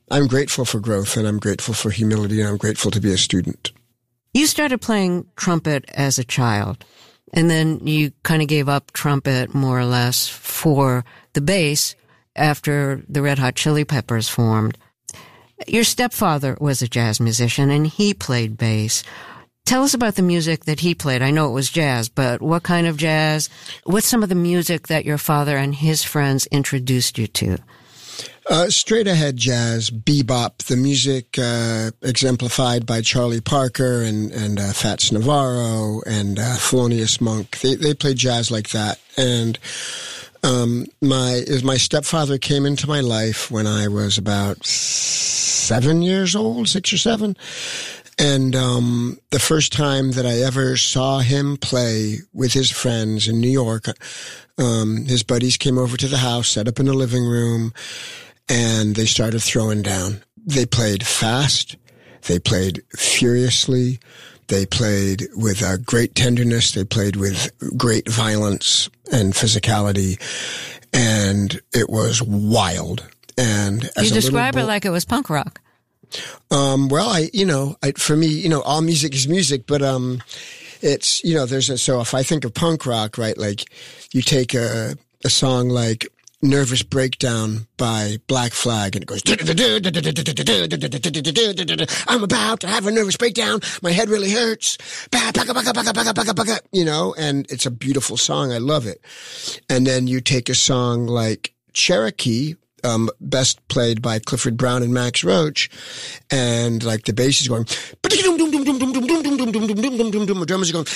I'm grateful for growth, and I'm grateful for humility, and I'm grateful to be a student. You started playing trumpet as a child, and then you kind of gave up trumpet more or less for the bass after the Red Hot Chili Peppers formed. Your stepfather was a jazz musician, and he played bass. Tell us about the music that he played. I know it was jazz, but what kind of jazz? What's some of the music that your father and his friends introduced you to? Straight ahead jazz, bebop, the music exemplified by Charlie Parker and Fats Navarro and Thelonious Monk. They played jazz like that. And my stepfather came into my life when I was about 7 years old, 6 or 7. And the first time that I ever saw him play with his friends in New York, his buddies came over to the house, set up in the living room, and they started throwing down. They played fast. They played furiously. They played with great tenderness. They played with great violence and physicality. And it was wild. And as you describe it like it was punk rock. Well, for me, all music is music, but, it's, so if I think of punk rock, right, like you take a song like Nervous Breakdown by Black Flag, and it goes, I'm about to have a nervous breakdown. My head really hurts. And it's a beautiful song. I love it. And then you take a song like Cherokee, best played by Clifford Brown and Max Roach, and like the bass is going, the drummers are going,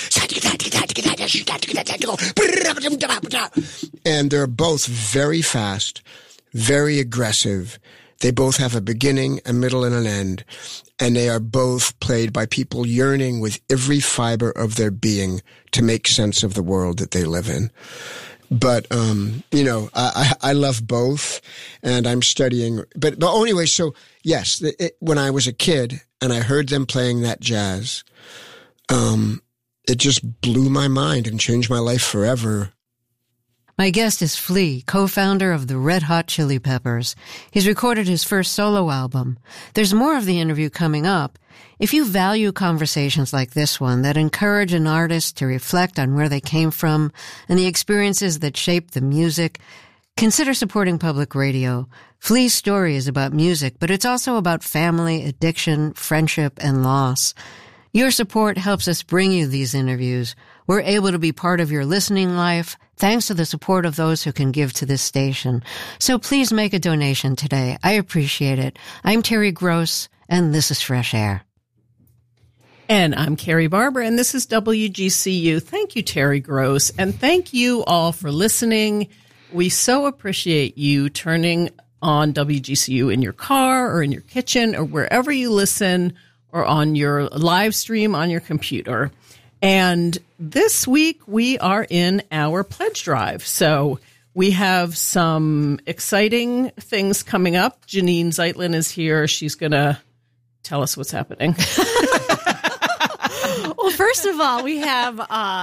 and they're both very fast, very aggressive. They both have a beginning, a middle, and an end, and they are both played by people yearning with every fiber of their being to make sense of the world that they live in. But, I love both, and I'm studying. But anyway, so yes, when I was a kid and I heard them playing that jazz, it just blew my mind and changed my life forever. My guest is Flea, co-founder of the Red Hot Chili Peppers. He's recorded his first solo album. There's more of the interview coming up. If you value conversations like this one that encourage an artist to reflect on where they came from and the experiences that shaped the music, consider supporting public radio. Flea's story is about music, but it's also about family, addiction, friendship, and loss. Your support helps us bring you these interviews. We're able to be part of your listening life thanks to the support of those who can give to this station. So please make a donation today. I appreciate it. I'm Terry Gross, and this is Fresh Air. And I'm Carrie Barber, and this is WGCU. Thank you, Terry Gross, and thank you all for listening. We so appreciate you turning on WGCU in your car or in your kitchen or wherever you listen, or on your live stream on your computer. And this week we are in our pledge drive. So we have some exciting things coming up. Janine Zeitlin is here. She's going to tell us what's happening. Well, first of all, we have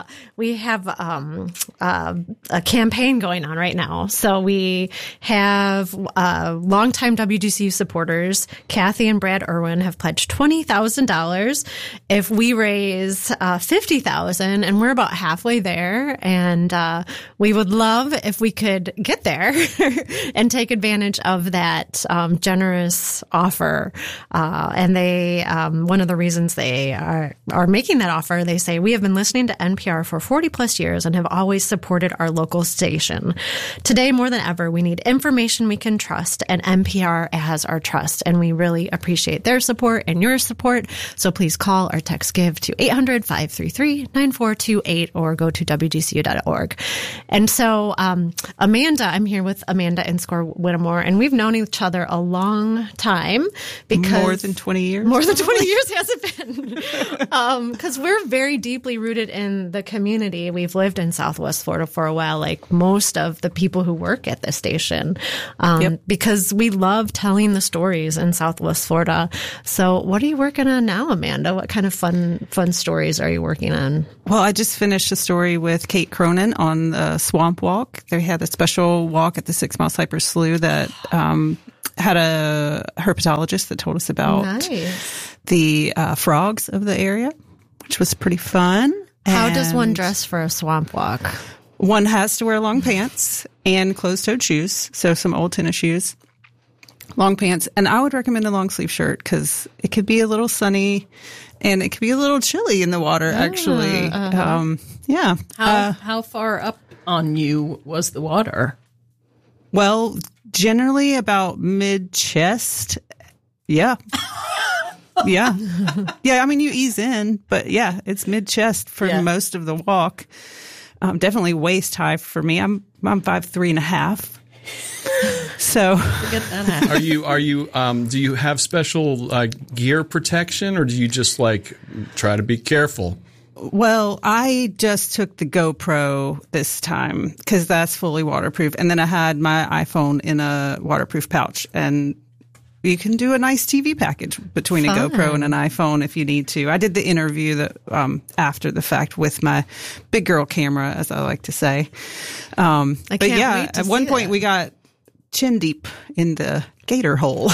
a campaign going on right now. So we have longtime WGCU supporters, Kathy and Brad Irwin, have pledged $20,000. If we raise $50,000, and we're about halfway there, and we would love if we could get there and take advantage of that generous offer. And they, one of the reasons they are making that offer, they say, we have been listening to NPR for 40 plus years and have always supported our local station. Today, more than ever, we need information we can trust, and NPR has our trust. And we really appreciate their support and your support. So please call or text GIVE to 800-533-9428 or go to WGCU.org. And so, Amanda, I'm here with Amanda Inscore Whittemore, and we've known each other a long time. Because more than 20 years? More than 20 years has it been? Because we're very deeply rooted in the community. We've lived in Southwest Florida for a while, like most of the people who work at this station, because we love telling the stories in Southwest Florida. So what are you working on now, Amanda? What kind of fun stories are you working on? Well, I just finished a story with Kate Cronin on the Swamp Walk. They had a special walk at the 6 Mile Cypress Slough that had a herpetologist that told us about the frogs of the area, which was pretty fun. How does one dress for a swamp walk? One has to wear long pants and closed-toed shoes, so some old tennis shoes, long pants. And I would recommend a long-sleeve shirt because it could be a little sunny and it could be a little chilly in the water, actually. Yeah. How far up on you was the water? Well, generally about mid-chest. Yeah. Yeah. Yeah, I mean, you ease in, but yeah, it's mid-chest for most of the walk. Definitely waist high for me. I'm 5'3.5". So forget that. Are you do you have special gear protection, or do you just like try to be careful? Well, I just took the GoPro this time because that's fully waterproof, and then I had my iPhone in a waterproof pouch, and you can do a nice TV package between a GoPro and an iPhone if you need to. I did the interview that after the fact with my big girl camera, as I like to say. But yeah, at one point we got chin deep in the gator hole.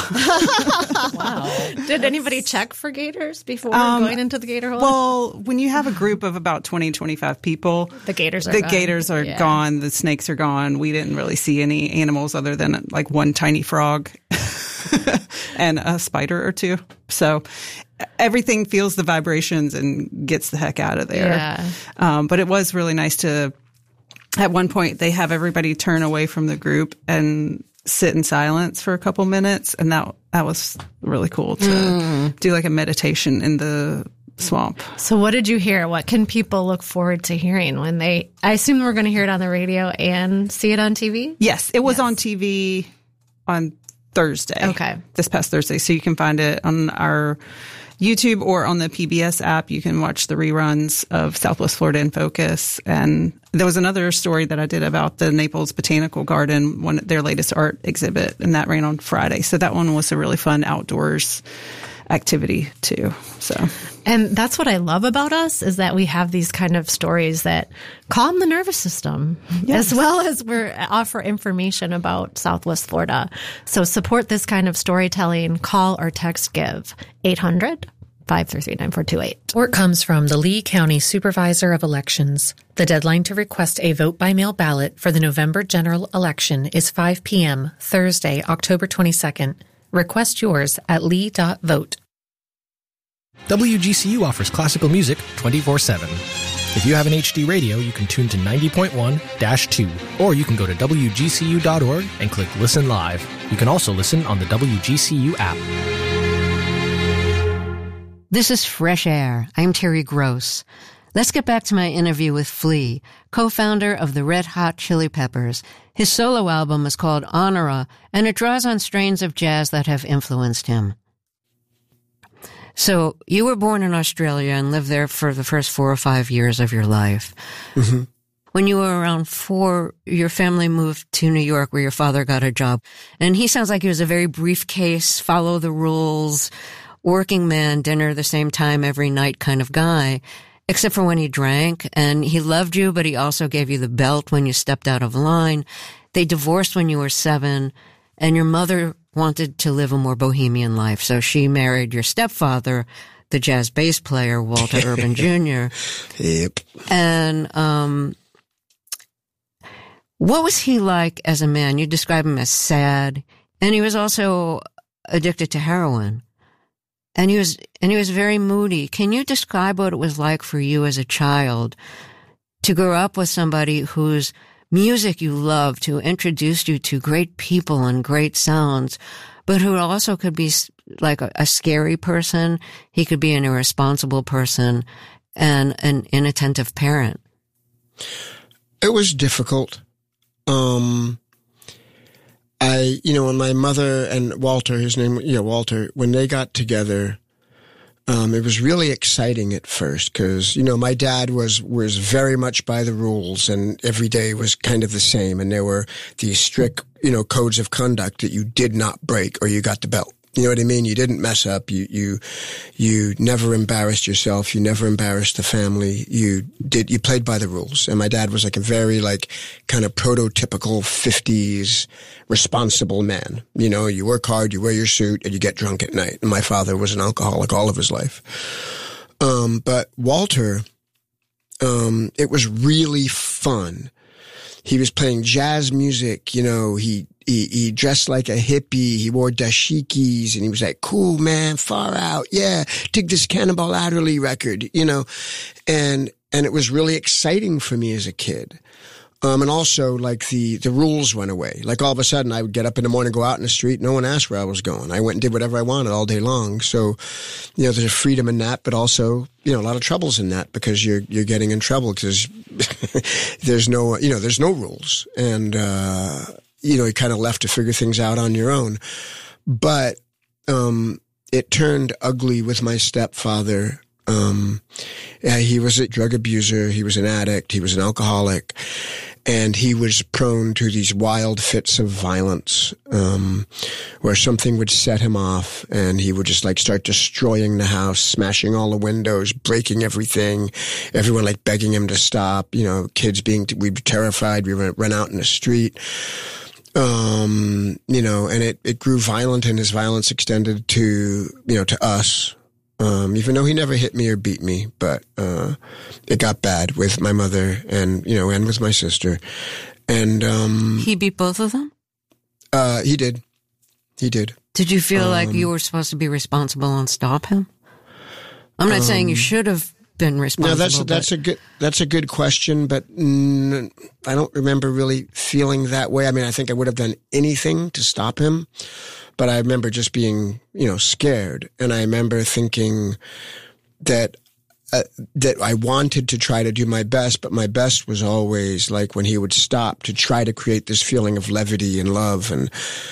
Wow. Did anybody check for gators before going into the gator hole? Well, when you have a group of about 20, 25 people, the gators are gone. The snakes are gone. We didn't really see any animals other than like one tiny frog and a spider or two. So everything feels the vibrations and gets the heck out of there. Yeah. But it was really nice to, at one point, they have everybody turn away from the group and sit in silence for a couple minutes. And that was really cool to do like a meditation in the swamp. So what did you hear? What can people look forward to hearing when I assume we're going to hear it on the radio and see it on TV? Yes, it was on TV on Thursday. Okay. This past Thursday. So you can find it on our YouTube or on the PBS app. You can watch the reruns of Southwest Florida in Focus. And there was another story that I did about the Naples Botanical Garden, their latest art exhibit, and that ran on Friday. So that one was a really fun outdoors activity too. And that's what I love about us is that we have these kind of stories that calm the nervous system, as well as we offer information about Southwest Florida. So support this kind of storytelling. Call or text GIVE 800-533-9428. Support comes from the Lee County Supervisor of Elections. The deadline to request a vote-by-mail ballot for the November general election is 5 p.m. Thursday, October 22nd. Request yours at lee.vote. WGCU offers classical music 24/7. If you have an HD radio, you can tune to 90.1-2, or you can go to WGCU.org and click Listen Live. You can also listen on the WGCU app. This is Fresh Air. I'm Terry Gross. Let's get back to my interview with Flea, co-founder of the Red Hot Chili Peppers. His solo album is called Honora, and it draws on strains of jazz that have influenced him. So you were born in Australia and lived there for the first 4 or 5 years of your life. Mm-hmm. When you were around 4, your family moved to New York where your father got a job. And he sounds like he was a very briefcase, follow the rules, working man, dinner the same time every night kind of guy. Except for when he drank, and he loved you, but he also gave you the belt when you stepped out of line. They divorced when you were 7, and your mother wanted to live a more bohemian life, so she married your stepfather, the jazz bass player, Walter Urban Jr. Yep. And what was he like as a man? You describe him as sad, and he was also addicted to heroin. And he was very moody. Can you describe what it was like for you as a child to grow up with somebody whose music you loved, who introduced you to great people and great sounds, but who also could be like a scary person? He could be an irresponsible person and an inattentive parent. It was difficult. When my mother and Walter, his name, Walter, when they got together, it was really exciting at first because, my dad was very much by the rules and every day was kind of the same. And there were these strict, codes of conduct that you did not break or you got the belt. You know what I mean? You didn't mess up. You never embarrassed yourself. You never embarrassed the family. You played by the rules. And my dad was like a very like kind of prototypical 50s responsible man. You know, you work hard, you wear your suit, and you get drunk at night. And my father was an alcoholic all of his life. But Walter, it was really fun. He was playing jazz music, you know, he dressed like a hippie, he wore dashikis, and he was like, cool, man, far out, yeah, dig this Cannonball Adderley record, you know, and it was really exciting for me as a kid. And also, like, the rules went away. Like, all of a sudden, I would get up in the morning, go out in the street. No one asked where I was going. I went and did whatever I wanted all day long. So, you know, there's a freedom in that, but also, you know, a lot of troubles in that because you're getting in trouble because there's no rules. And, you know, you're kind of left to figure things out on your own. But it turned ugly with my stepfather. Yeah, he was a drug abuser. He was an addict. He was an alcoholic. And he was prone to these wild fits of violence, where something would set him off and he would just like start destroying the house, smashing all the windows, breaking everything, everyone like begging him to stop, you know, we'd be terrified. We would run out in the street. You know, and it grew violent and his violence extended to, you know, to us. Even though he never hit me or beat me, but, it got bad with my mother and, you know, and with my sister. And, he beat both of them? He did. Did you feel like you were supposed to be responsible and stop him? I'm not saying you should have been responsible. No, that's a good question, but I don't remember really feeling that way. I mean, I think I would have done anything to stop him. But I remember just being, you know, scared. And I remember thinking that I wanted to try to do my best, but my best was always like when he would stop to try to create this feeling of levity and love and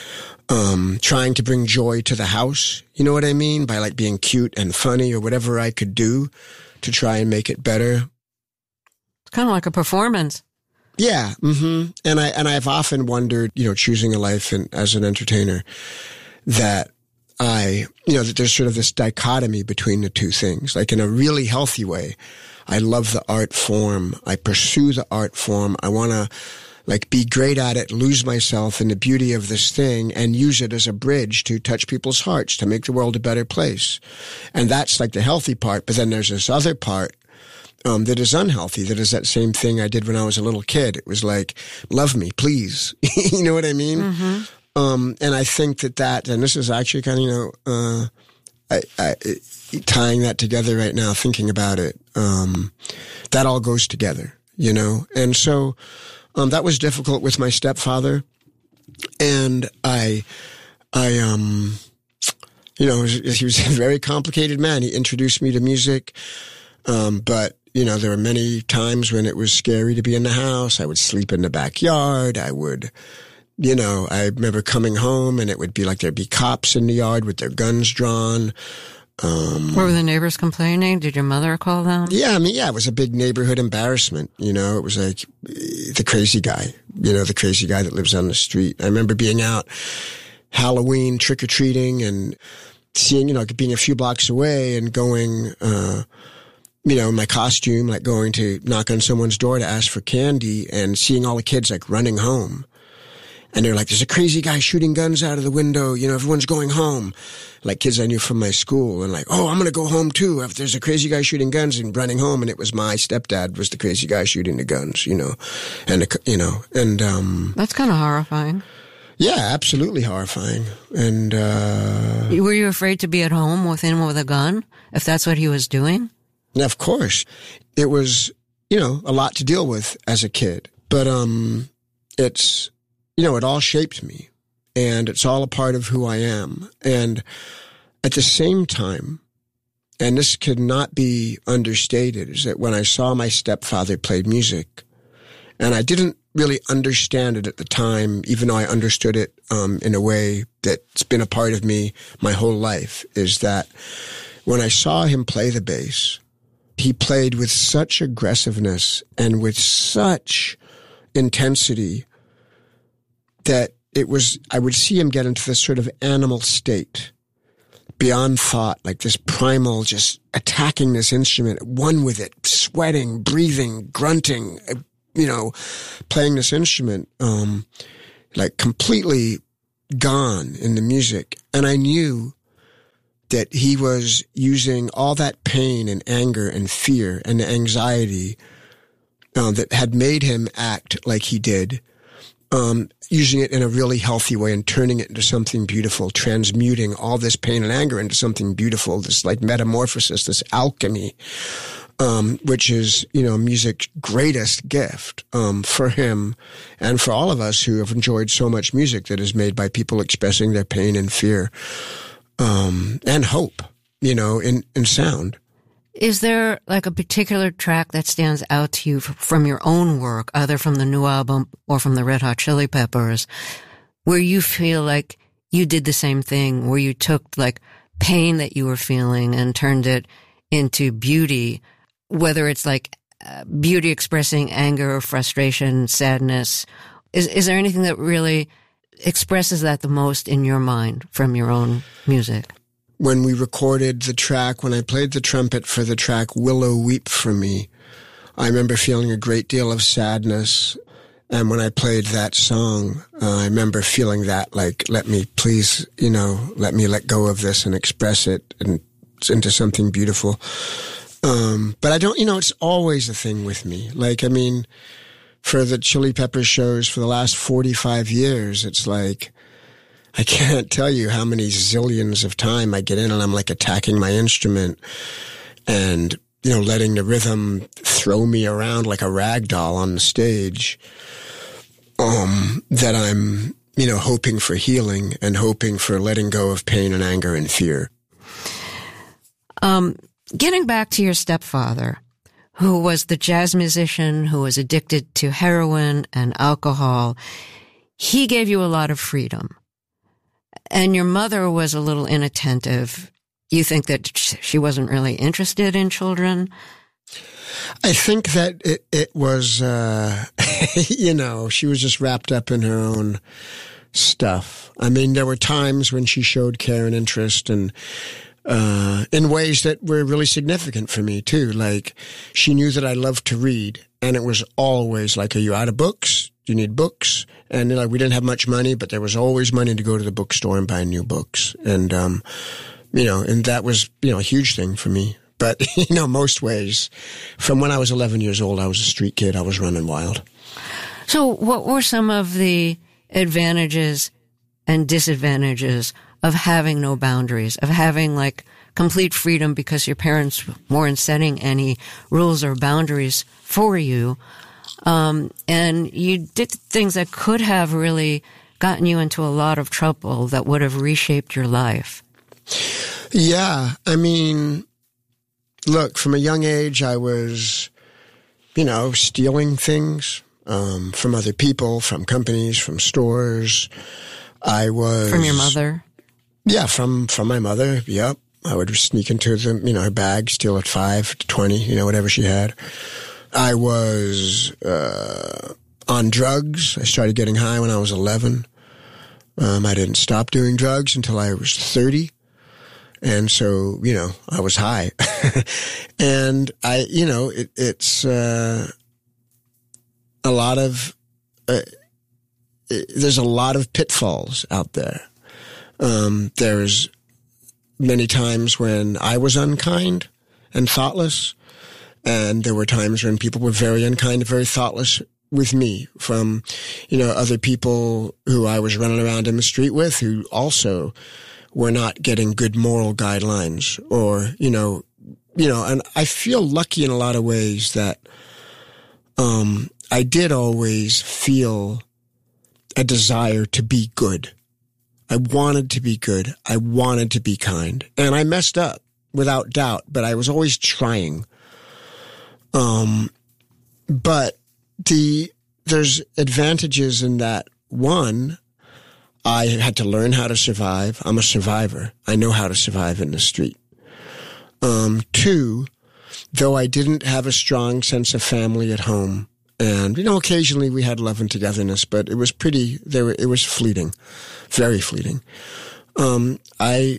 trying to bring joy to the house. You know what I mean? By like being cute and funny or whatever I could do to try and make it better. It's kind of like a performance. Yeah. Mm-hmm. And I've often wondered, you know, choosing a life as an entertainer, that that there's sort of this dichotomy between the two things. Like in a really healthy way, I love the art form. I pursue the art form. I want to like be great at it, lose myself in the beauty of this thing and use it as a bridge to touch people's hearts, to make the world a better place. And that's like the healthy part. But then there's this other part that is unhealthy, that is that same thing I did when I was a little kid. It was like, love me, please. You know what I mean? Mm-hmm. And I think that, and this is actually kind of, you know, I tying that together right now, thinking about it, that all goes together, you know? And so, that was difficult with my stepfather. And you know, he was a very complicated man. He introduced me to music. But, you know, there were many times when it was scary to be in the house. I would sleep in the backyard. I remember coming home and it would be like there'd be cops in the yard with their guns drawn. Were the neighbors complaining? Did your mother call them? Yeah, I mean, it was a big neighborhood embarrassment. You know, it was like the crazy guy, you know, the crazy guy that lives on the street. I remember being out Halloween trick-or-treating and seeing, you know, being a few blocks away and going, you know, in my costume, like going to knock on someone's door to ask for candy and seeing all the kids like running home. And they're like, there's a crazy guy shooting guns out of the window. You know, everyone's going home. Like kids I knew from my school and like, oh, I'm going to go home too. If there's a crazy guy shooting guns and running home. And it was my stepdad was the crazy guy shooting the guns, you know, and, that's kind of horrifying. Yeah, absolutely horrifying. And, were you afraid to be at home with him with a gun if that's what he was doing? And of course, it was, you know, a lot to deal with as a kid, but, it's, you know, it all shaped me and it's all a part of who I am. And at the same time, and this could not be understated, is that when I saw my stepfather play music, and I didn't really understand it at the time, even though I understood it in a way that's been a part of me my whole life, is that when I saw him play the bass, he played with such aggressiveness and with such intensity that I would see him get into this sort of animal state beyond thought, like this primal, just attacking this instrument, one with it, sweating, breathing, grunting, playing this instrument, like completely gone in the music. And I knew that he was using all that pain and anger and fear and anxiety that had made him act like he did, using it in a really healthy way and turning it into something beautiful, transmuting all this pain and anger into something beautiful, this like metamorphosis, this alchemy, which is, music's greatest gift for him and for all of us who have enjoyed so much music that is made by people expressing their pain and fear and hope, in sound. Is there like a particular track that stands out to you from your own work, either from the new album or from the Red Hot Chili Peppers, where you feel like you did the same thing, where you took like pain that you were feeling and turned it into beauty, whether it's like beauty expressing anger or frustration, sadness? Is there anything that really expresses that the most in your mind from your own music? When we recorded the track, when I played the trumpet for the track Willow Weep For Me, I remember feeling a great deal of sadness. And when I played that song, I remember feeling that, like, let me please, let me let go of this and express it into something beautiful. But I don't, it's always a thing with me. Like, I mean, for the Chili Peppers shows for the last 45 years, it's like, I can't tell you how many zillions of time I get in and I'm like attacking my instrument and, letting the rhythm throw me around like a rag doll on the stage, that I'm, hoping for healing and hoping for letting go of pain and anger and fear. Getting back to your stepfather, who was the jazz musician who was addicted to heroin and alcohol, he gave you a lot of freedom. And your mother was a little inattentive. You think that she wasn't really interested in children? I think that it was, she was just wrapped up in her own stuff. I mean, there were times when she showed care and interest and in ways that were really significant for me too. Like, she knew that I loved to read, and it was always like, are you out of books? Do you need books? And we didn't have much money, but there was always money to go to the bookstore and buy new books. And, and that was, a huge thing for me. But, most ways, from when I was 11 years old, I was a street kid. I was running wild. So what were some of the advantages and disadvantages of having no boundaries, of having like complete freedom because your parents weren't setting any rules or boundaries for you? And you did things that could have really gotten you into a lot of trouble that would have reshaped your life. Yeah. I mean, look, from a young age, I was, stealing things, from other people, from companies, from stores. I was... From your mother? Yeah, from my mother. Yep. I would sneak into her bag, steal at 5 to 20, whatever she had. I was on drugs. I started getting high when I was 11. I didn't stop doing drugs until I was 30. And so, I was high. And it's a lot of, there's a lot of pitfalls out there. There's many times when I was unkind and thoughtless. And there were times when people were very unkind and very thoughtless with me, from, other people who I was running around in the street with who also were not getting good moral guidelines, or, and I feel lucky in a lot of ways that, I did always feel a desire to be good. I wanted to be good. I wanted to be kind, and I messed up without doubt, but I was always trying. But there's advantages in that. One, I had to learn how to survive. I'm a survivor. I know how to survive in the street. Two, though I didn't have a strong sense of family at home, and, occasionally we had love and togetherness, but it was it was fleeting, very fleeting. I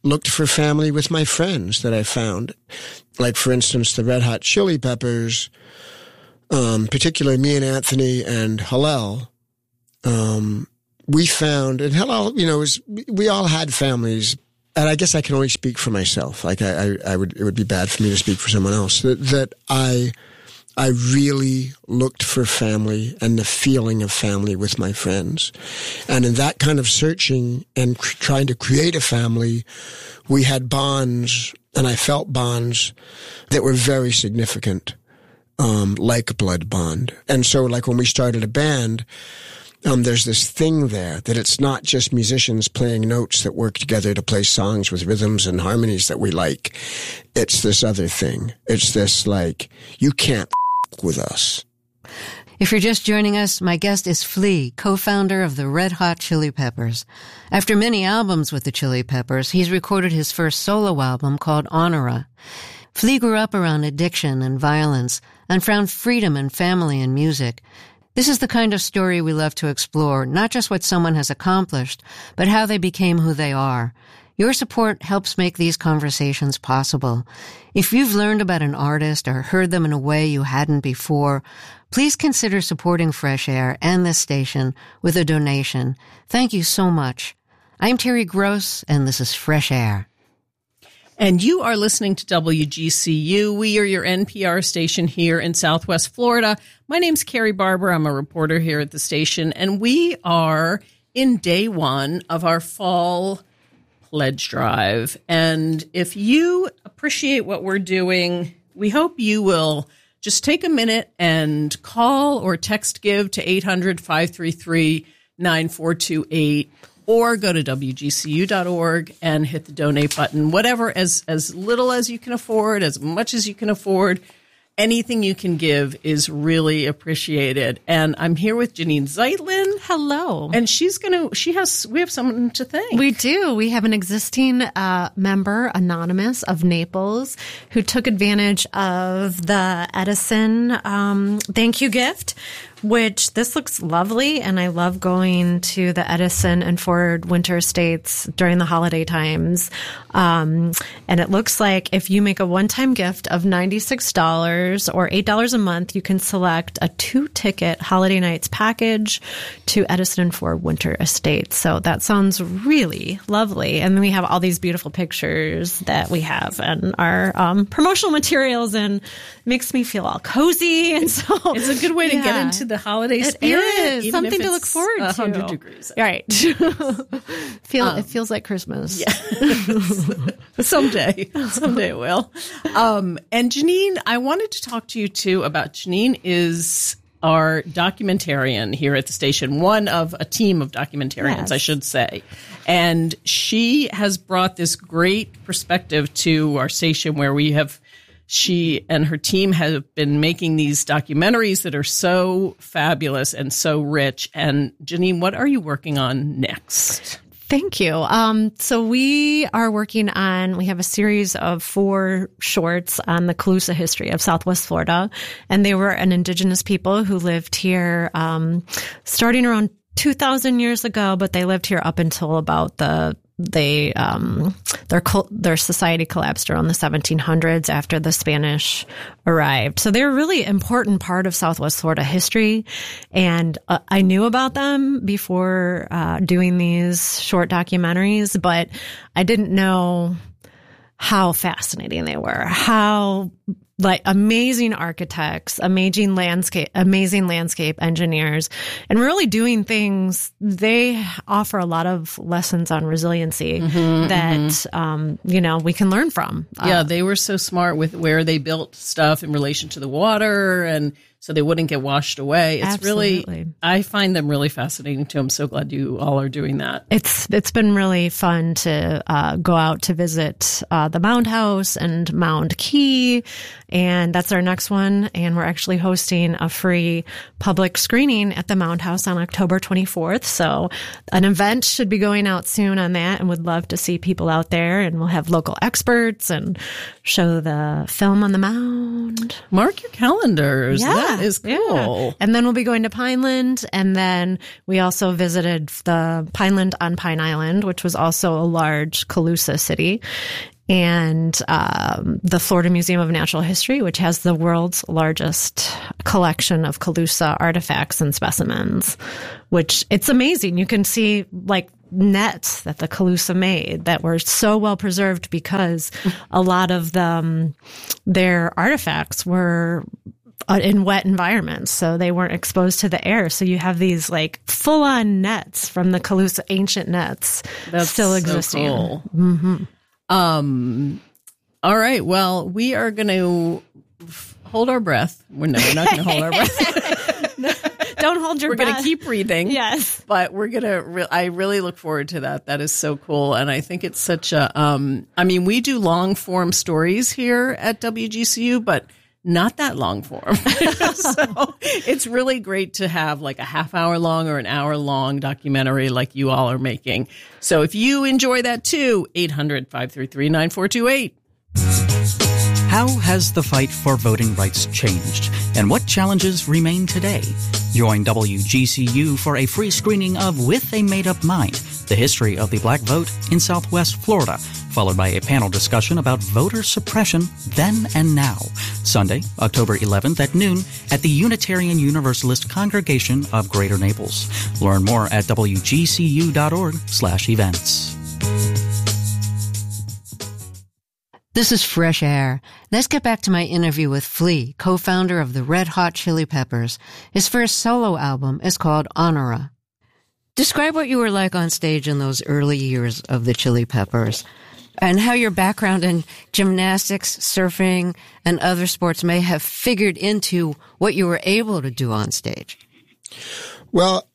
looked for family with my friends that I found. Like, for instance, the Red Hot Chili Peppers, particularly me and Anthony and Hillel, we found, and Hillel, we all had families, and I guess I can only speak for myself. Like, it would be bad for me to speak for someone else. That I really looked for family and the feeling of family with my friends. And in that kind of searching and trying to create a family, we had bonds, and I felt bonds that were very significant, like a blood bond. And so, like, when we started a band, there's this thing there that it's not just musicians playing notes that work together to play songs with rhythms and harmonies that we like. It's this other thing. It's this, like, you can't with us. If you're just joining us, my guest is Flea, co-founder of the Red Hot Chili Peppers. After many albums with the Chili Peppers, he's recorded his first solo album called Honora. Flea grew up around addiction and violence and found freedom and family in music. This is the kind of story we love to explore, not just what someone has accomplished, but how they became who they are. Your support helps make these conversations possible. If you've learned about an artist or heard them in a way you hadn't before, please consider supporting Fresh Air and this station with a donation. Thank you so much. I'm Terry Gross, and this is Fresh Air. And you are listening to WGCU. We are your NPR station here in Southwest Florida. My name's Carrie Barber. I'm a reporter here at the station, and we are in day one of our fall pledge drive. And if you appreciate what we're doing, we hope you will just take a minute and call or text give to 800-533-9428, or go to WGCU.org and hit the donate button. Whatever, as little as you can afford, as much as you can afford. Anything you can give is really appreciated. And I'm here with Janine Zeitlin. Hello. And we have someone to thank. We do. We have an existing member, Anonymous of Naples, who took advantage of the Edison thank you gift, which this looks lovely. And I love going to the Edison and Ford Winter Estates during the holiday times. And it looks like if you make a one-time gift of $96 or $8 a month, you can select a 2-ticket Holiday Nights package to Edison and Ford Winter Estates. So that sounds really lovely. And we have all these beautiful pictures that we have and our promotional materials, and it makes me feel all cozy. And so it's a good way to get into the holiday spirit. It is something to look forward to. 100 degrees. All right. It feels like Christmas. Yeah. Someday it will. And Janine, I wanted to talk to you too about, Janine is our documentarian here at the station, one of a team of documentarians, yes, I should say. And she has brought this great perspective to our station where she and her team have been making these documentaries that are so fabulous and so rich. And Janine, what are you working on next? Thank you. So we are working we have a series of 4 shorts on the Calusa history of Southwest Florida. And they were an indigenous people who lived here, starting around 2,000 years ago, but they lived here up until about their society collapsed around the 1700s after the Spanish arrived. So they're a really important part of Southwest Florida history. And I knew about them before doing these short documentaries, but I didn't know how fascinating they were, how amazing architects, amazing landscape engineers, and really doing things. They offer a lot of lessons on resiliency that, we can learn from. Yeah, they were so smart with where they built stuff in relation to the water, and so they wouldn't get washed away. It's really, I find them really fascinating too. I'm so glad you all are doing that. It's been really fun to go out to visit the Mound House and Mound Key, and that's our next one. And we're actually hosting a free public screening at the Mound House on October 24th. So an event should be going out soon on that, and would love to see people out there. And we'll have local experts and show the film on the mound. Mark your calendars. Yeah. That is cool. Yeah. And then we'll be going to Pineland. And then we also visited the Pineland on Pine Island, which was also a large Calusa city. And the Florida Museum of Natural History, which has the world's largest collection of Calusa artifacts and specimens, which it's amazing. You can see like nets that the Calusa made that were so well preserved because a lot of their artifacts were in wet environments, so they weren't exposed to the air. So you have these like full-on nets from the Calusa, ancient nets That's still so existing. cool. Mm-hmm. All right. Well, we are going to hold our breath. We're not going to hold our breath. Don't hold your We're breath. going to keep reading. Yes. But we're going to, I really look forward to that. That is so cool. And I think it's such a, I mean, we do long form stories here at WGCU, but not that long form. So it's really great to have like a half-hour long or an hour-long documentary like you all are making. So if you enjoy that too, 800-533-9428. How has the fight for voting rights changed, and what challenges remain today? Join WGCU for a free screening of With a Made-Up Mind, the history of the black vote in Southwest Florida, followed by a panel discussion about voter suppression then and now. Sunday, October 11th at noon at the Unitarian Universalist Congregation of Greater Naples. Learn more at wgcu.org/events. This is Fresh Air. Let's get back to my interview with Flea, co-founder of the Red Hot Chili Peppers. His first solo album is called Honora. Describe what you were like on stage in those early years of the Chili Peppers, and how your background in gymnastics, surfing, and other sports may have figured into what you were able to do on stage. Well,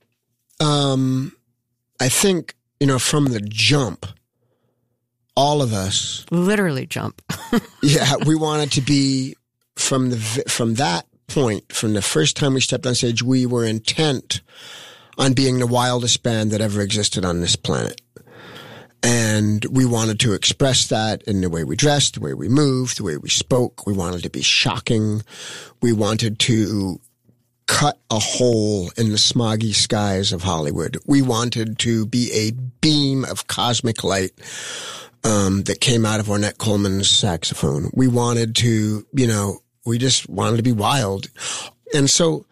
I think, from the jump, all of us literally jump. Yeah, we wanted to be from that point, from the first time we stepped on stage, we were intent on being the wildest band that ever existed on this planet. And we wanted to express that in the way we dressed, the way we moved, the way we spoke. We wanted to be shocking. We wanted to cut a hole in the smoggy skies of Hollywood. We wanted to be a beam of cosmic light that came out of Ornette Coleman's saxophone. We wanted to, we just wanted to be wild. And so,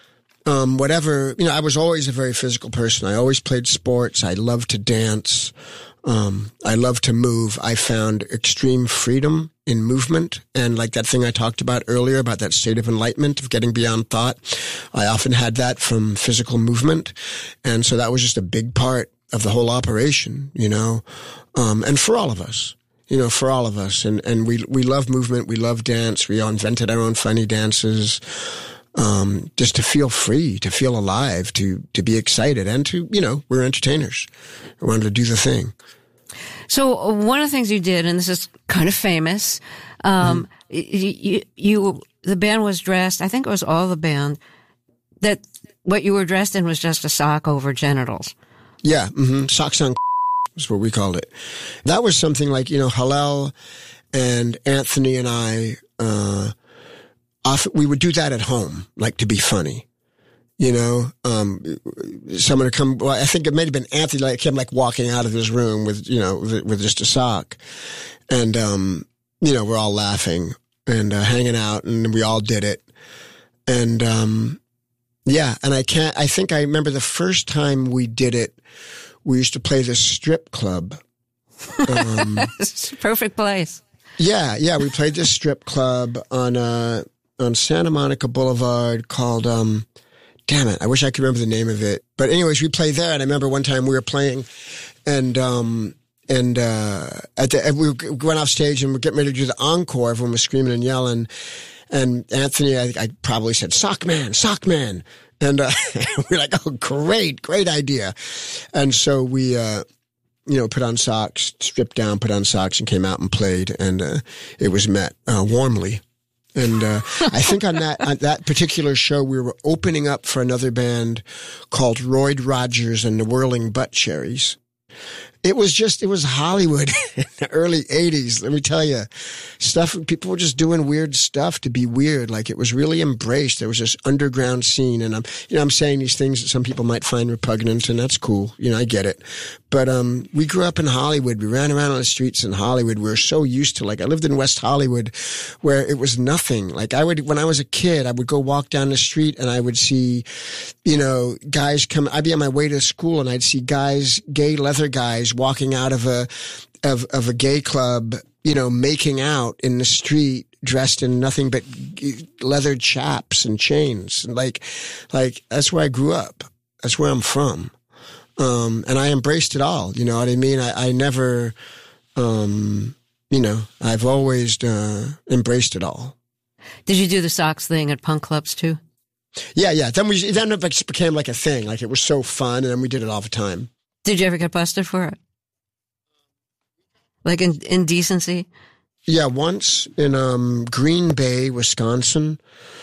I was always a very physical person. I always played sports. I loved to dance. I love to move. I found extreme freedom in movement. And like that thing I talked about earlier about that state of enlightenment, of getting beyond thought, I often had that from physical movement. And so that was just a big part of the whole operation, and for all of us, And we love movement. We love dance. We invented our own funny dances. Just to feel free, to feel alive, to be excited, and to, we're entertainers. We wanted to do the thing. So one of the things you did, and this is kind of famous, the band was dressed, I think it was all the band, that what you were dressed in was just a sock over genitals. Yeah, socks on is what we called it. That was something like, Hillel and Anthony and I, often, we would do that at home, like to be funny. Someone would come, well, I think it may have been Anthony, like him, like walking out of his room with, with just a sock. And, we're all laughing and hanging out, and we all did it. And, and I think I remember the first time we did it, we used to play this strip club. It's a perfect place. Yeah. We played this strip club on Santa Monica Boulevard called, damn it, I wish I could remember the name of it. But anyways, we played there, and I remember one time we were playing, and we went off stage and we're getting ready to do the encore. Everyone was screaming and yelling, and Anthony, I probably said, "Sock man." And we're like, "Oh, great idea." And so we, put on socks, stripped down, put on socks, and came out and played, and it was met warmly. And I think on that particular show, we were opening up for another band called Royd Rogers and the Whirling Butt Cherries. It was Hollywood in the early 80s. Let me tell you, people were just doing weird stuff to be weird. Like, it was really embraced. There was this underground scene, and I'm saying these things that some people might find repugnant, and that's cool. I get it. But, we grew up in Hollywood. We ran around on the streets in Hollywood. We were so used to, like, I lived in West Hollywood where it was nothing. Like, when I was a kid, I would go walk down the street and I would see, guys come, I'd be on my way to school and I'd see gay leather guys walking out of a gay club, making out in the street, dressed in nothing but leather chaps and chains. And like that's where I grew up. That's where I'm from. And I embraced it all. You know what I mean? I never, I've always embraced it all. Did you do the socks thing at punk clubs too? Yeah. Then it just became like a thing. Like, it was so fun, and then we did it all the time. Did you ever get busted for it? Like indecency? Yeah, once in Green Bay, Wisconsin,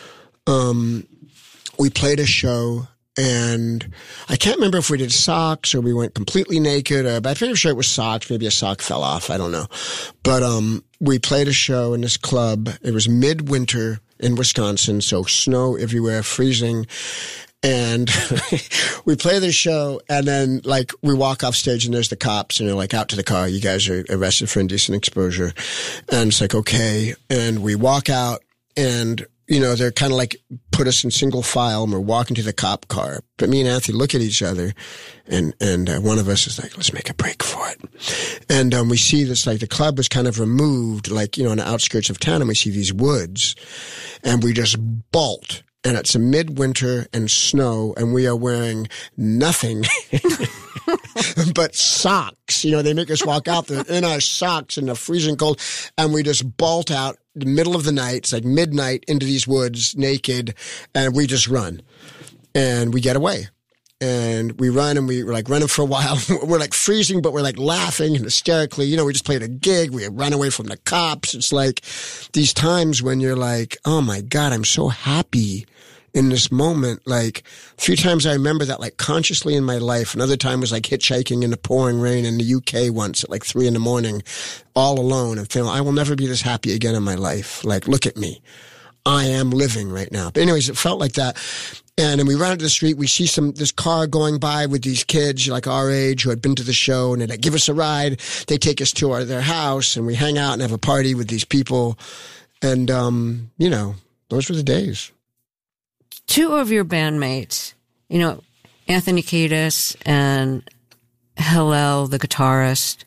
we played a show, and I can't remember if we did socks or we went completely naked, but I'm pretty sure it was socks. Maybe a sock fell off. I don't know. But we played a show in this club. It was midwinter in Wisconsin, so snow everywhere, freezing. And we play the show, and then, like, we walk off stage, and there's the cops, and they're like, out to the car. You guys are arrested for indecent exposure. And it's like, okay. And we walk out, and, they're kind of like put us in single file, and we're walking to the cop car. But me and Anthony look at each other, and one of us is like, let's make a break for it. And we see this, like, the club was kind of removed, like, on the outskirts of town, and we see these woods, and we just bolt. And it's a midwinter and snow, and we are wearing nothing but socks. They make us walk out there in our socks in the freezing cold, and we just bolt out the middle of the night. It's like midnight into these woods naked, and we just run. And we get away. And we run, and we're like running for a while. We're like freezing, but we're like laughing and hysterically. We just played a gig. We run away from the cops. It's like these times when you're like, oh my God, I'm so happy in this moment. Like, a few times I remember that, like, consciously in my life. Another time was like hitchhiking in the pouring rain in the UK once at like 3 a.m, all alone, and feeling I will never be this happy again in my life. Like, look at me. I am living right now. But anyways, it felt like that. And then we run into the street, we see this car going by with these kids like our age who had been to the show, and they give us a ride. They take us to their house, and we hang out and have a party with these people. And, those were the days. Two of your bandmates, Anthony Kiedis and Hillel, the guitarist,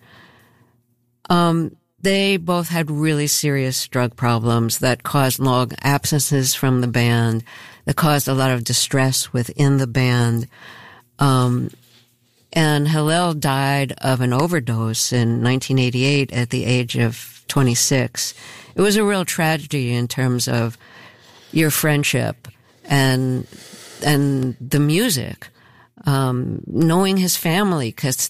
they both had really serious drug problems that caused long absences from the band, that caused a lot of distress within the band. And Hillel died of an overdose in 1988 at the age of 26. It was a real tragedy in terms of your friendship and the music, knowing his family, because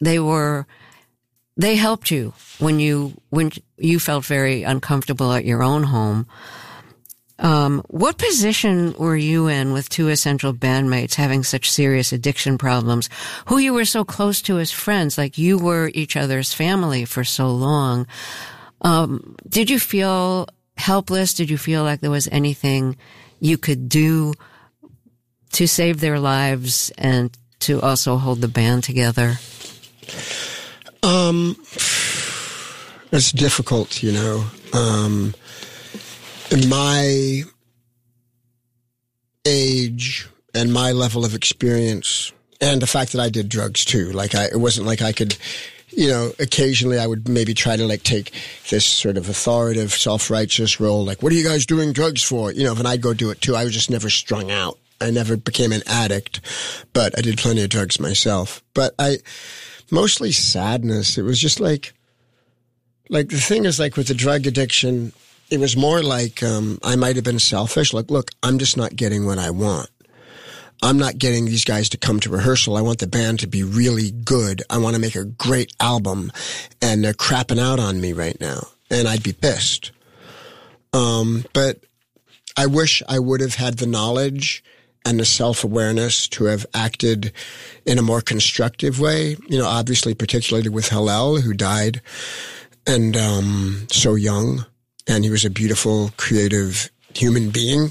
they helped you when you felt very uncomfortable at your own home. What position were you in with two essential bandmates having such serious addiction problems, who you were so close to as friends, like you were each other's family for so long? Did you feel helpless? Did you feel like there was anything you could do to save their lives and to also hold the band together? It's difficult, in my age and my level of experience, and the fact that I did drugs too. Like, it wasn't like I could, occasionally I would maybe try to like take this sort of authoritative, self-righteous role. Like, what are you guys doing drugs for? And I'd go do it too. I was just never strung out. I never became an addict, but I did plenty of drugs myself. But mostly sadness. It was just like the thing is, like, with the drug addiction, it was more like, I might have been selfish. Like, look, I'm just not getting what I want. I'm not getting these guys to come to rehearsal. I want the band to be really good. I want to make a great album, and they're crapping out on me right now. And I'd be pissed. But I wish I would have had the knowledge and the self-awareness to have acted in a more constructive way. Obviously, particularly with Hillel, who died and so young, and he was a beautiful, creative human being.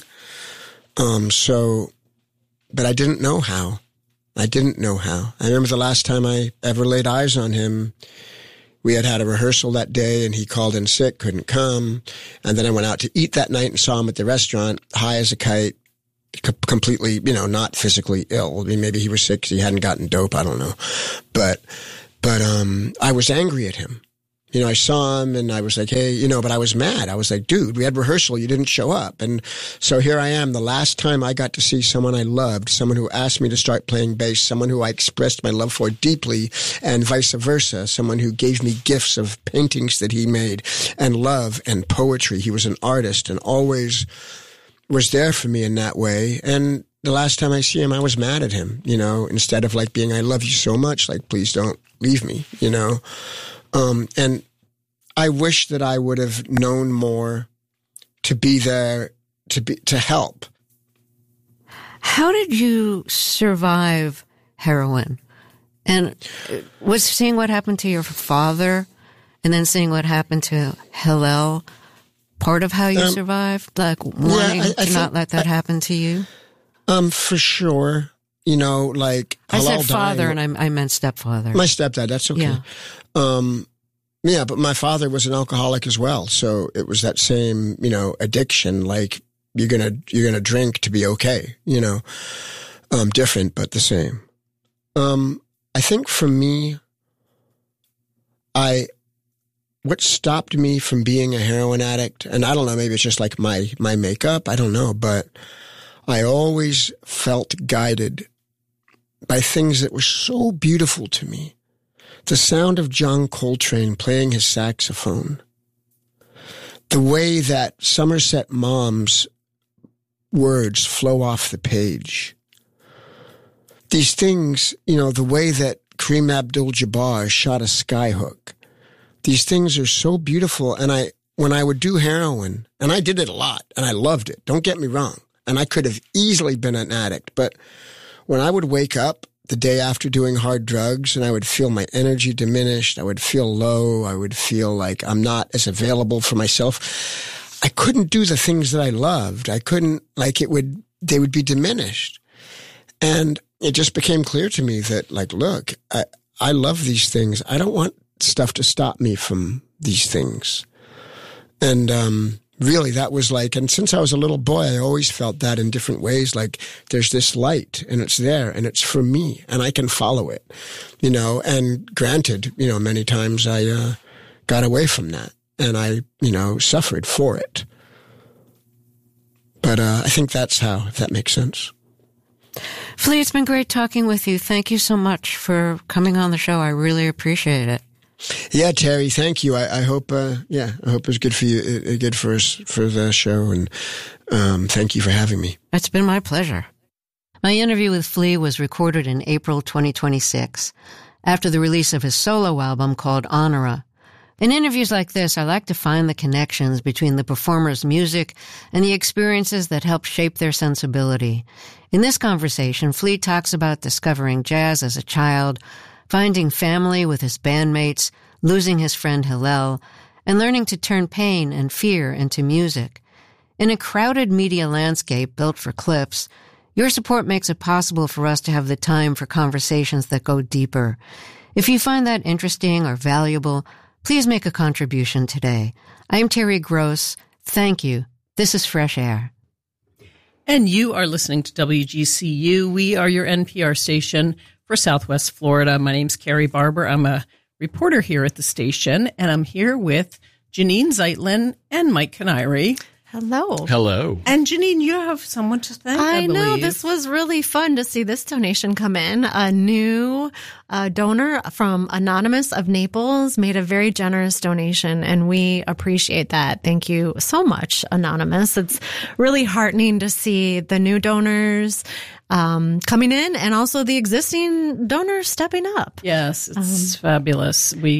But I didn't know how. I remember the last time I ever laid eyes on him, we had a rehearsal that day, and he called in sick, couldn't come. And then I went out to eat that night and saw him at the restaurant, high as a kite, completely, not physically ill. I mean, maybe he was sick because he hadn't gotten dope. I don't know. But I was angry at him. I saw him and I was like, hey, but I was mad. I was like, dude, we had rehearsal. You didn't show up. And so here I am, the last time I got to see someone I loved, someone who asked me to start playing bass, someone who I expressed my love for deeply, and vice versa, someone who gave me gifts of paintings that he made and love and poetry. He was an artist and always was there for me in that way. And the last time I see him, I was mad at him, instead of like being, I love you so much, like, please don't leave me, and I wish that I would have known more to be there, to help. How did you survive heroin? And was seeing what happened to your father and then seeing what happened to Hillel part of how you survived? Like wanting to not let that happen to you? For sure. Like I Hillel said father dying, and I meant stepfather. My stepdad, that's okay. Yeah. Yeah, but my father was an alcoholic as well. So it was that same, addiction, like you're going to drink to be okay, different, but the same. I think for me, what stopped me from being a heroin addict, and I don't know, maybe it's just like my makeup, I don't know, but I always felt guided by things that were so beautiful to me. The sound of John Coltrane playing his saxophone. The way that Somerset Maugham's words flow off the page. These things, the way that Kareem Abdul-Jabbar shot a skyhook. These things are so beautiful. And when I would do heroin, and I did it a lot, and I loved it, don't get me wrong, and I could have easily been an addict, but when I would wake up the day after doing hard drugs and I would feel my energy diminished, I would feel low, I would feel like I'm not as available for myself, I couldn't do the things that I loved. I couldn't, they would be diminished. And it just became clear to me that, look, I love these things. I don't want stuff to stop me from these things. And really, that was and since I was a little boy, I always felt that in different ways, like there's this light and it's there and it's for me and I can follow it, and granted, many times I got away from that and I, suffered for it. But I think that's how, if that makes sense. Flea, it's been great talking with you. Thank you so much for coming on the show. I really appreciate it. Yeah, Terry, thank you. I hope, I hope it's good for you, good for us, for the show. And, thank you for having me. It's been my pleasure. My interview with Flea was recorded in April 2026, after the release of his solo album called Honora. In interviews like this, I like to find the connections between the performer's music and the experiences that help shape their sensibility. In this conversation, Flea talks about discovering jazz as a child, finding family with his bandmates, losing his friend Hillel, and learning to turn pain and fear into music. In a crowded media landscape built for clips, your support makes it possible for us to have the time for conversations that go deeper. If you find that interesting or valuable, please make a contribution today. I'm Terry Gross. Thank you. This is Fresh Air. And you are listening to WGCU. We are your NPR station for Southwest Florida. My name's Carrie Barber. I'm a reporter here at the station, and I'm here with Janine Zeitlin and Mike Canary. Hello. Hello. And Janine, you have someone to thank, I know. believe. This was really fun to see this donation come in. A new donor from Anonymous of Naples made a very generous donation, and we appreciate that. Thank you so much, Anonymous. It's really heartening to see the new donors coming in and also the existing donors stepping up. Yes, it's fabulous. We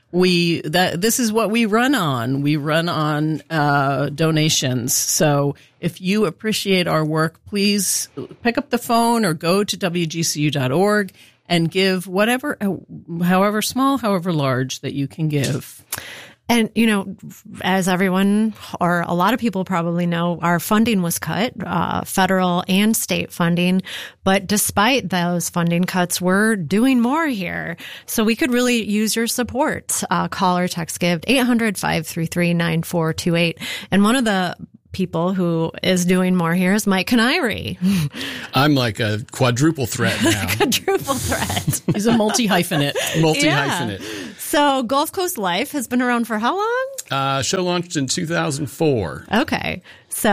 This is what we run on. We run on donations. So if you appreciate our work, please pick up the phone or go to WGCU.org and give however small, however large that you can give. And, as everyone or a lot of people probably know, our funding was cut, federal and state funding. But despite those funding cuts, we're doing more here. So we could really use your support. Call or text give 800-533-9428. And one of the people who is doing more here is Mike Canary. I'm like a quadruple threat now. Quadruple threat. He's a multi-hyphenate. Multi-hyphenate. Yeah. So Gulf Coast Life has been around for how long? Show launched in 2004. Okay. So,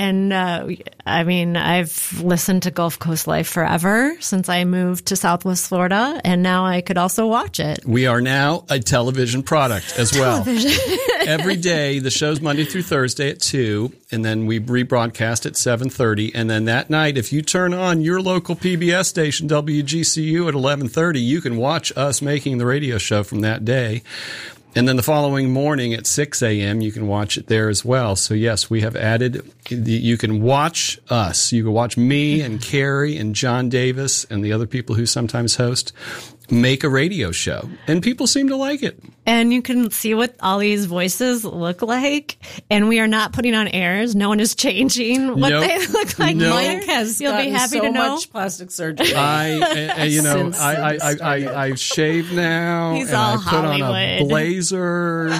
I've listened to Gulf Coast Life forever since I moved to Southwest Florida, and now I could also watch it. We are now a television product as well. Every day, the show's Monday through Thursday at 2, and then we rebroadcast at 7:30. And then that night, if you turn on your local PBS station, WGCU, at 11:30, you can watch us making the radio show from that day. And then the following morning at 6 a.m., you can watch it there as well. So, yes, we have added, you can watch us. You can watch me and Carrie and John Davis and the other people who sometimes host make a radio show. And people seem to like it. And you can see what all these voices look like. And we are not putting on airs. No one is changing what they look like. Mike has You'll be happy so to know. much plastic surgery. I shave now. He's and all I put on a Hollywood. blazer.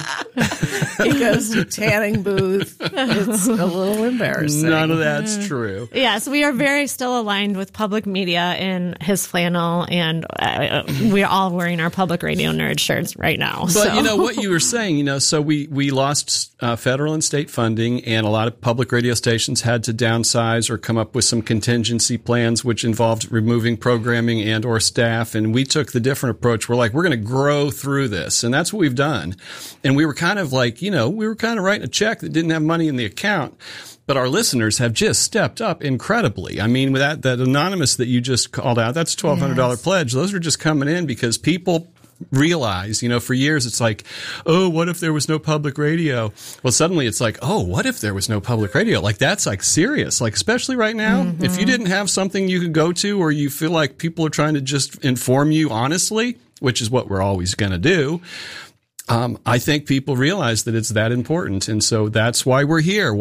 He goes to tanning booth. It's a little embarrassing. None of that's true. Yes, we are very still aligned with public media in his flannel, and we're all wearing our public radio nerd shirts right now. But what you were saying, so we lost federal and state funding, and a lot of public radio stations had to downsize or come up with some contingency plans, which involved removing programming and or staff. And we took the different approach. We're like, we're going to grow through this. And that's what we've done. And we were kind of like, we were kind of writing a check that didn't have money in the account. But our listeners have just stepped up incredibly. I mean, with that anonymous that you just called out, that's a $1,200 pledge. Those are just coming in because people realize, for years it's like, oh, what if there was no public radio? Well, suddenly it's like, oh, what if there was no public radio? Like, that's like serious, like, especially right now. If you didn't have something you could go to, or you feel like people are trying to just inform you honestly, which is what we're always going to do. I think people realize that it's that important. And so that's why we're here,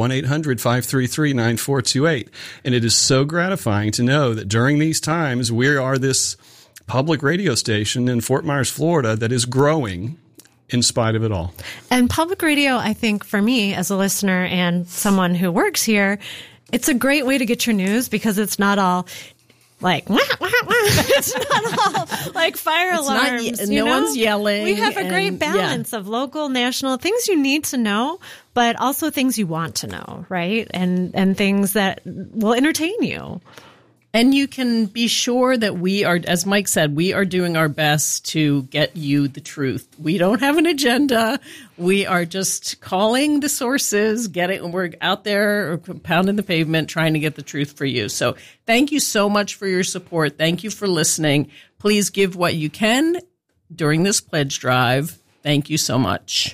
1-800-533-9428. And it is so gratifying to know that during these times, we are this public radio station in Fort Myers, Florida, that is growing in spite of it all. And public radio, I think, for me as a listener and someone who works here, it's a great way to get your news because it's not all like, wah, wah, wah. It's not all like fire alarms. No one's yelling. We have a great balance of local, national, things you need to know, but also things you want to know, right? And things that will entertain you. And you can be sure that we are, as Mike said, we are doing our best to get you the truth. We don't have an agenda. We are just calling the sources, we're out there pounding the pavement, trying to get the truth for you. So thank you so much for your support. Thank you for listening. Please give what you can during this pledge drive. Thank you so much.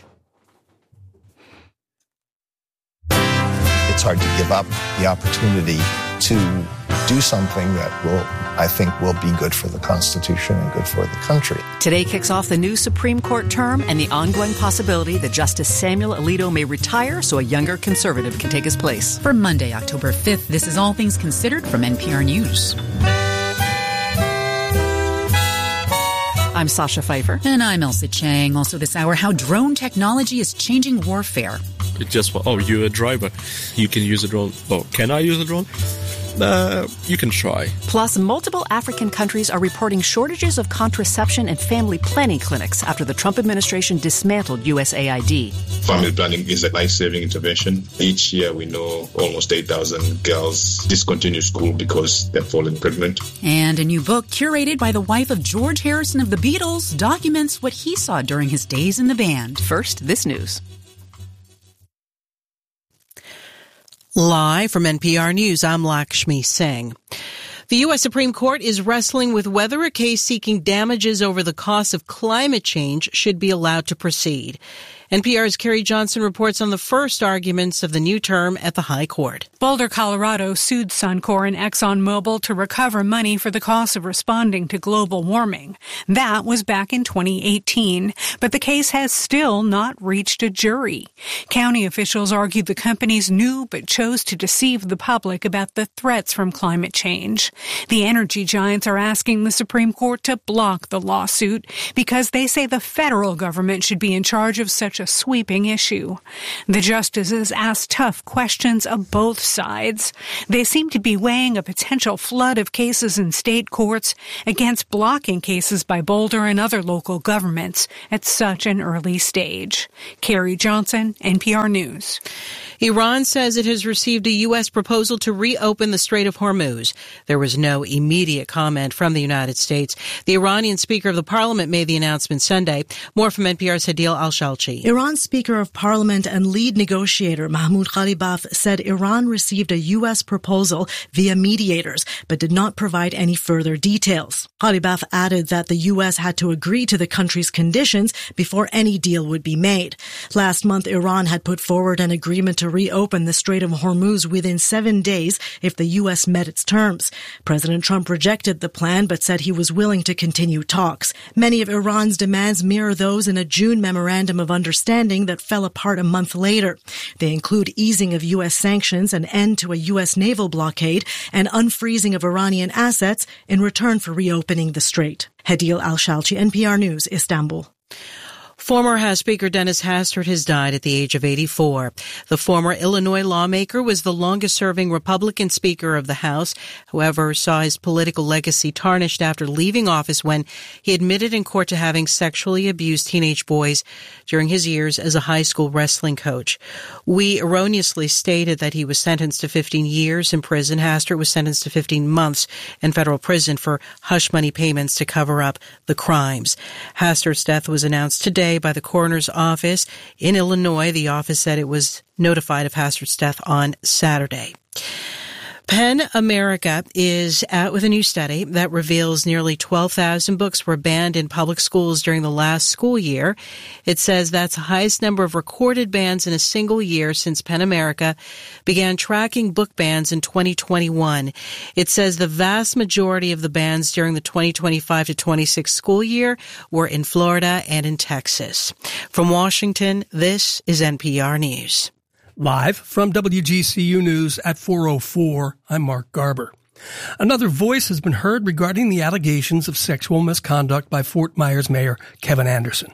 It's hard to give up the opportunity to do something that I think will be good for the Constitution and good for the country. Today kicks off the new Supreme Court term and the ongoing possibility that Justice Samuel Alito may retire so a younger conservative can take his place. For Monday, October 5th, this is All Things Considered from NPR News. I'm Sasha Pfeiffer. And I'm Elsa Chang. Also this hour, how drone technology is changing warfare. It's just, you're a driver. You can use a drone. Oh, can I use a drone? You can try. Plus, multiple African countries are reporting shortages of contraception and family planning clinics after the Trump administration dismantled USAID. Family planning is a life-saving intervention. Each year, we know almost 8,000 girls discontinue school because they're falling pregnant. And a new book curated by the wife of George Harrison of the Beatles documents what he saw during his days in the band. First, this news. Live from NPR News, I'm Lakshmi Singh. The U.S. Supreme Court is wrestling with whether a case seeking damages over the cost of climate change should be allowed to proceed. NPR's Carrie Johnson reports on the first arguments of the new term at the High Court. Boulder, Colorado sued Suncor and ExxonMobil to recover money for the cost of responding to global warming. That was back in 2018, but the case has still not reached a jury. County officials argued the companies knew but chose to deceive the public about the threats from climate change. The energy giants are asking the Supreme Court to block the lawsuit because they say the federal government should be in charge of such a sweeping issue. The justices asked tough questions of both sides. They seem to be weighing a potential flood of cases in state courts against blocking cases by Boulder and other local governments at such an early stage. Carrie Johnson, NPR News. Iran says it has received a U.S. proposal to reopen the Strait of Hormuz. There was no immediate comment from the United States. The Iranian Speaker of the Parliament made the announcement Sunday. More from NPR's Hadil Al-Shalchi. Iran's Speaker of Parliament and lead negotiator Mahmoud Ghalibaf said Iran received a U.S. proposal via mediators, but did not provide any further details. Ghalibaf added that the U.S. had to agree to the country's conditions before any deal would be made. Last month, Iran had put forward an agreement to reopen the Strait of Hormuz within 7 days if the U.S. met its terms. President Trump rejected the plan but said he was willing to continue talks. Many of Iran's demands mirror those in a June memorandum of understanding that fell apart a month later. They include easing of U.S. sanctions, an end to a U.S. naval blockade, and unfreezing of Iranian assets in return for reopening the strait. Hadil Al-Shalchi, NPR News, Istanbul. Former House Speaker Dennis Hastert has died at the age of 84. The former Illinois lawmaker was the longest-serving Republican Speaker of the House, however, saw his political legacy tarnished after leaving office when he admitted in court to having sexually abused teenage boys during his years as a high school wrestling coach. We erroneously stated that he was sentenced to 15 years in prison. Hastert was sentenced to 15 months in federal prison for hush money payments to cover up the crimes. Hastert's death was announced today by the coroner's office in Illinois. The office said it was notified of Hastert's death on Saturday. PEN America is out with a new study that reveals nearly 12,000 books were banned in public schools during the last school year. It says that's the highest number of recorded bans in a single year since PEN America began tracking book bans in 2021. It says the vast majority of the bans during the 2025 to 26 school year were in Florida and in Texas. From Washington, this is NPR News. Live from WGCU News at 4:04, I'm Mark Garber. Another voice has been heard regarding the allegations of sexual misconduct by Fort Myers Mayor Kevin Anderson.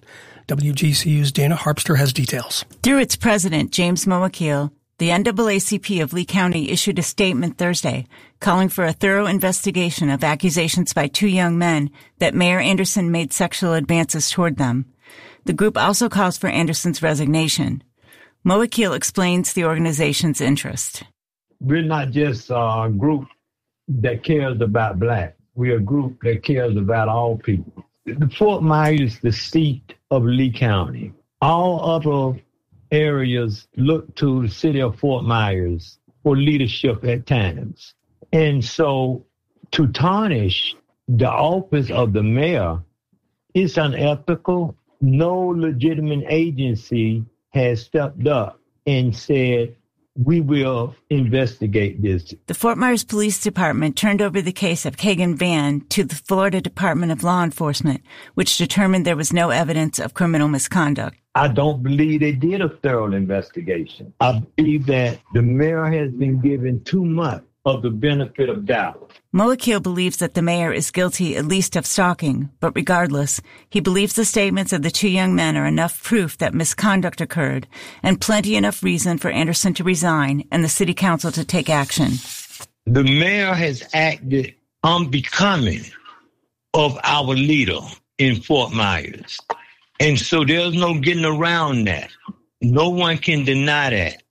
WGCU's Dana Harpster has details. Through its president, James Moakil, the NAACP of Lee County issued a statement Thursday calling for a thorough investigation of accusations by two young men that Mayor Anderson made sexual advances toward them. The group also calls for Anderson's resignation. Moakil explains the organization's interest. We're not just a group that cares about black. We're a group that cares about all people. Fort Myers is the seat of Lee County. All other areas look to the city of Fort Myers for leadership at times. And so to tarnish the office of the mayor is unethical. No legitimate agency has stepped up and said, we will investigate this. The Fort Myers Police Department turned over the case of Kagan Vann to the Florida Department of Law Enforcement, which determined there was no evidence of criminal misconduct. I don't believe they did a thorough investigation. I believe that the mayor has been given too much of the benefit of doubt. Moakil believes that the mayor is guilty at least of stalking, but regardless, he believes the statements of the two young men are enough proof that misconduct occurred and plenty enough reason for Anderson to resign and the city council to take action. The mayor has acted unbecoming of our leader in Fort Myers. And so there's no getting around that. No one can deny that.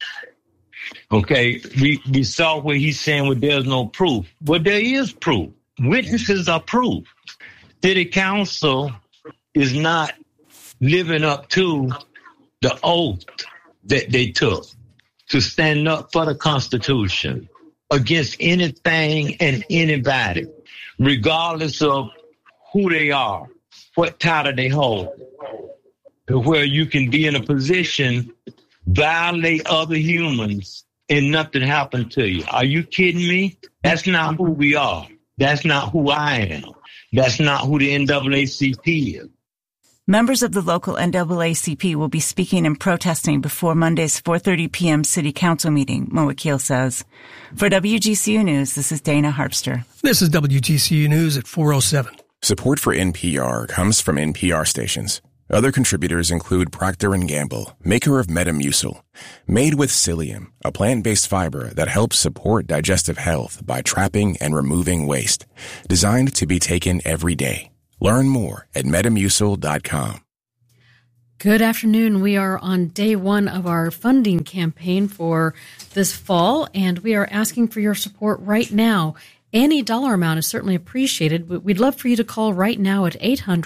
Okay, we saw where he's saying, well, there's no proof. Well, there is proof. Witnesses are proof. City council is not living up to the oath that they took to stand up for the Constitution against anything and anybody, regardless of who they are, what title they hold, to where you can be in a position, violate other humans, and nothing happened to you. Are you kidding me? That's not who we are. That's not who I am. That's not who the NAACP is. Members of the local NAACP will be speaking and protesting before Monday's 4:30 p.m. City Council meeting, Moakil says. For WGCU News, this is Dana Harpster. This is WGCU News at 4:07. Support for NPR comes from NPR stations. Other contributors include Procter & Gamble, maker of Metamucil, made with psyllium, a plant-based fiber that helps support digestive health by trapping and removing waste, designed to be taken every day. Learn more at Metamucil.com. Good afternoon. We are on day one of our funding campaign for this fall, and we are asking for your support right now. Any dollar amount is certainly appreciated, but we'd love for you to call right now at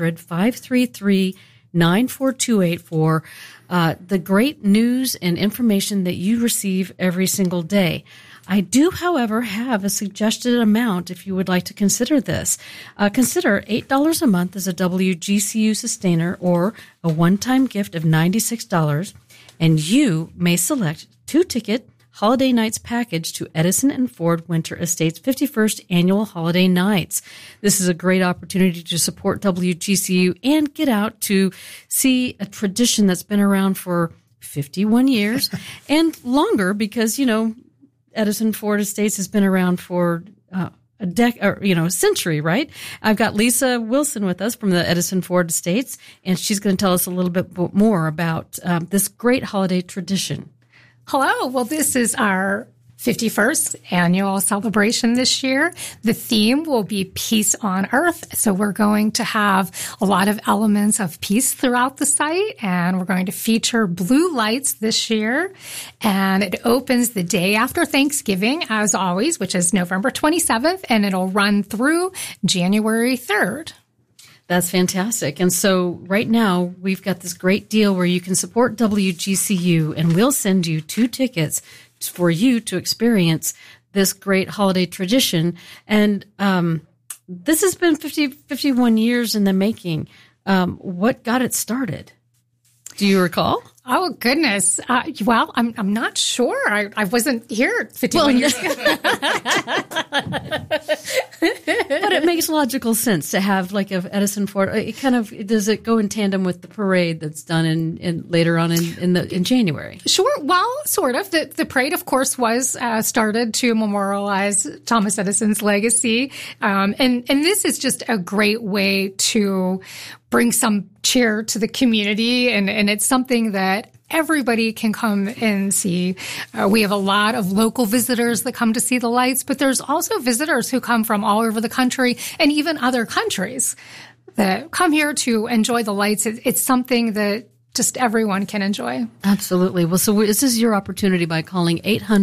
800-533-9428 for the great news and information that you receive every single day. I do, however, have a suggested amount if you would like to consider this. Consider $8 a month as a WGCU sustainer or a one-time gift of $96, and you may select 2-ticket Holiday Nights package to Edison and Ford Winter Estates 51st Annual Holiday Nights. This is a great opportunity to support WGCU and get out to see a tradition that's been around for 51 years and longer because, you know, Edison Ford Estates has been around for a century, right? I've got Lisa Wilson with us from the Edison Ford Estates, and she's going to tell us a little bit more about this great holiday tradition. Hello. Well, this is our 51st annual celebration this year. The theme will be Peace on Earth. So we're going to have a lot of elements of peace throughout the site, and we're going to feature blue lights this year. And it opens the day after Thanksgiving, as always, which is November 27th, and it'll run through January 3rd. That's fantastic. And so right now we've got this great deal where you can support WGCU, and we'll send you 2 tickets for you to experience this great holiday tradition. And this has been 51 years in the making. What got it started? Do you recall? Oh, goodness. Well, I'm not sure. I wasn't here 51 years ago. But it makes logical sense to have like a Edison Ford. It kind of, does it go in tandem with the parade that's done in later on in January? Sure. Well, sort of. The parade, of course, was started to memorialize Thomas Edison's legacy. And this is just a great way to bring some cheer to the community. And it's something that everybody can come and see. We have a lot of local visitors that come to see the lights, but there's also visitors who come from all over the country and even other countries that come here to enjoy the lights. It's something that just everyone can enjoy. Absolutely. Well, so this is your opportunity by calling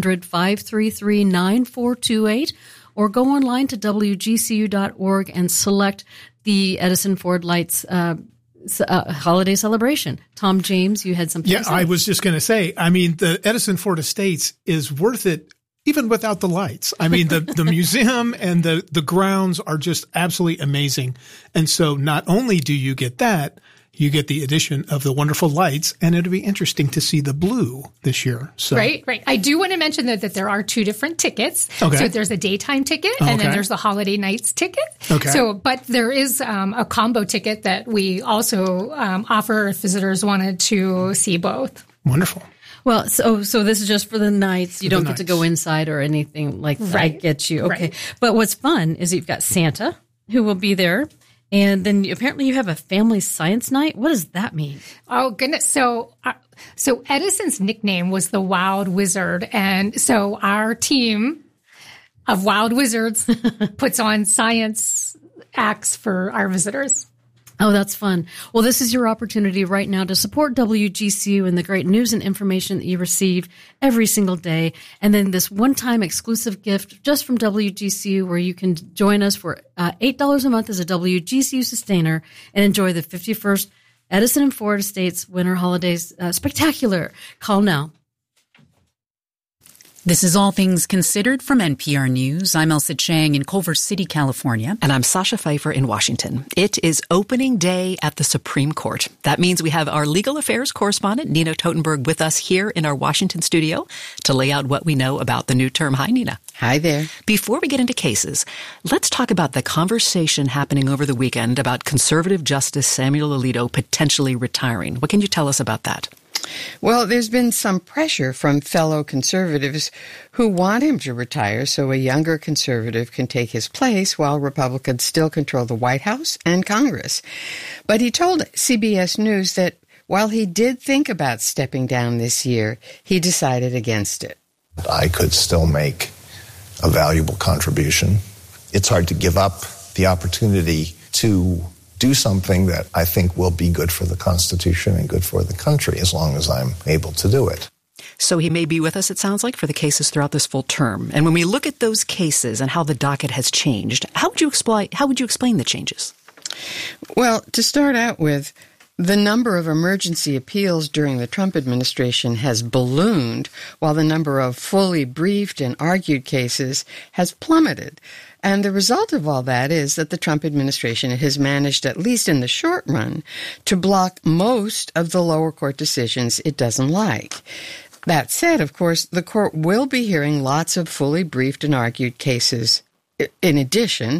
800-533-9428 or go online to WGCU.org and select the Edison Ford Lights holiday celebration. Tom James, you had something to say. I was just going to say, I mean, the Edison Ford Estates is worth it even without the lights. I mean, the museum and the grounds are just absolutely amazing. And so not only do you get that, you get the addition of the wonderful lights, and it'll be interesting to see the blue this year. So. Right. I do want to mention that there are 2 different tickets. Okay. So there's a daytime ticket, and then there's the holiday nights ticket. Okay. So, but there is a combo ticket that we also offer if visitors wanted to see both. Wonderful. Well, so this is just for the nights. You don't get to go inside or anything like that. Right. I get you. Okay. Right. But what's fun is you've got Santa who will be there. And then apparently you have a family science night. What does that mean? Oh, goodness. So Edison's nickname was the Wild Wizard. And so our team of Wild Wizards puts on science acts for our visitors. Oh, that's fun. Well, this is your opportunity right now to support WGCU and the great news and information that you receive every single day. And then this one-time exclusive gift just from WGCU where you can join us for $8 a month as a WGCU sustainer and enjoy the 51st Edison and Ford Estates Winter Holidays Spectacular. Call now. This is All Things Considered from NPR News. I'm Elsa Chang in Culver City, California. And I'm Sasha Pfeiffer in Washington. It is opening day at the Supreme Court. That means we have our legal affairs correspondent, Nina Totenberg, with us here in our Washington studio to lay out what we know about the new term. Hi, Nina. Hi there. Before we get into cases, let's talk about the conversation happening over the weekend about conservative Justice Samuel Alito potentially retiring. What can you tell us about that? Well, there's been some pressure from fellow conservatives who want him to retire so a younger conservative can take his place while Republicans still control the White House and Congress. But he told CBS News that while he did think about stepping down this year, he decided against it. I could still make a valuable contribution. It's hard to give up the opportunity to do something that I think will be good for the Constitution and good for the country as long as I'm able to do it. So he may be with us, it sounds like, for the cases throughout this full term. And when we look at those cases and how the docket has changed, how would you explain the changes? Well, to start out with, the number of emergency appeals during the Trump administration has ballooned, while the number of fully briefed and argued cases has plummeted. And the result of all that is that the Trump administration has managed, at least in the short run, to block most of the lower court decisions it doesn't like. That said, of course, the court will be hearing lots of fully briefed and argued cases in addition,